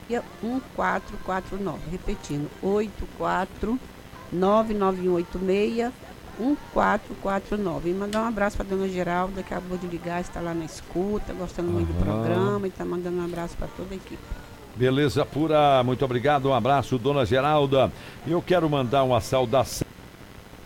1449. Repetindo, 84991861449. E mandar um abraço para dona Geralda, que acabou de ligar, está lá na escuta, gostando muito do programa, e está mandando um abraço para toda a equipe. Beleza pura, muito obrigado, um abraço, dona Geralda. Eu quero mandar uma saudação